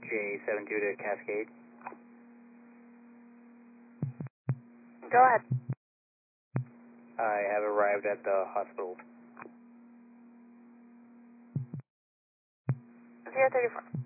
J72 to Cascade. Go ahead. I have arrived at the hospital. 034.